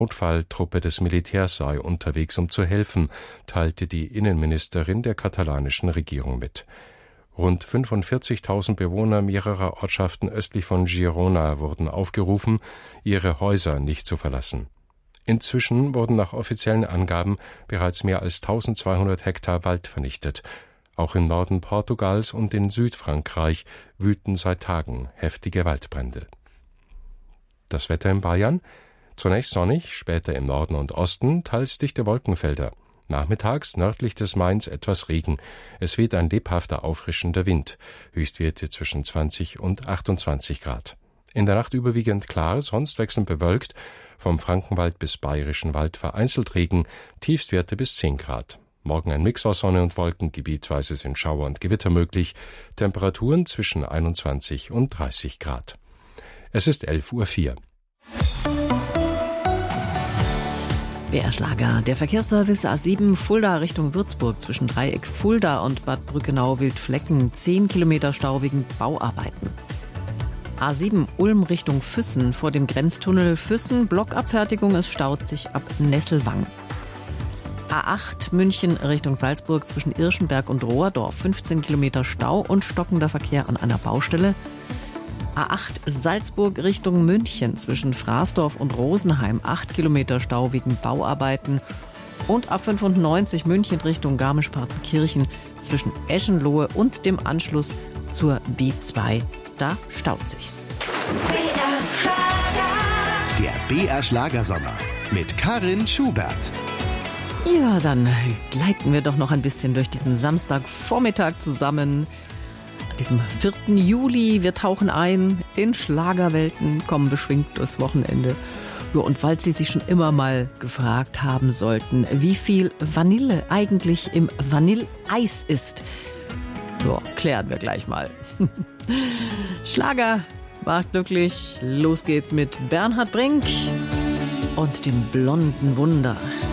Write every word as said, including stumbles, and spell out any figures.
Notfalltruppe des Militärs sei unterwegs, um zu helfen, teilte die Innenministerin der katalanischen Regierung mit. Rund fünfundvierzigtausend Bewohner mehrerer Ortschaften östlich von Girona wurden aufgerufen, ihre Häuser nicht zu verlassen. Inzwischen wurden nach offiziellen Angaben bereits mehr als eintausendzweihundert Hektar Wald vernichtet. Auch im Norden Portugals und in Südfrankreich wüten seit Tagen heftige Waldbrände. Das Wetter in Bayern: Zunächst sonnig, später im Norden und Osten teils dichte Wolkenfelder. Nachmittags nördlich des Mains etwas Regen. Es weht ein lebhafter, auffrischender Wind. Höchstwerte zwischen zwanzig und achtundzwanzig Grad. In der Nacht überwiegend klar, sonst wechselnd bewölkt. Vom Frankenwald bis Bayerischen Wald vereinzelt Regen. Tiefstwerte bis zehn Grad. Morgen ein Mix aus Sonne und Wolken. Gebietsweise sind Schauer und Gewitter möglich. Temperaturen zwischen einundzwanzig und dreißig Grad. Es ist elf Uhr vier. B R-Schlager. Der Verkehrsservice A sieben Fulda Richtung Würzburg zwischen Dreieck Fulda und Bad Brückenau-Wildflecken. zehn Kilometer Stau wegen Bauarbeiten. A sieben Ulm Richtung Füssen vor dem Grenztunnel Füssen. Blockabfertigung, es staut sich ab Nesselwang. A acht München Richtung Salzburg zwischen Irschenberg und Rohrdorf. fünfzehn Kilometer Stau und stockender Verkehr an einer Baustelle. A acht Salzburg Richtung München zwischen Fraßdorf und Rosenheim. acht Kilometer Stau wegen Bauarbeiten. Und A fünfundneunzig München Richtung Garmisch-Partenkirchen zwischen Eschenlohe und dem Anschluss zur B zwei. Da staut sich's. Der B R-Schlagersommer mit Karin Schubert. Ja, dann gleiten wir doch noch ein bisschen durch diesen Samstagvormittag zusammen. An diesem vierten Juli, wir tauchen ein in Schlagerwelten, kommen beschwingt durchs Wochenende. Ja, und falls Sie sich schon immer mal gefragt haben sollten, wie viel Vanille eigentlich im Vanilleeis ist, ja, klären wir gleich mal. Schlager macht glücklich. Los geht's mit Bernhard Brink und dem blonden Wunder.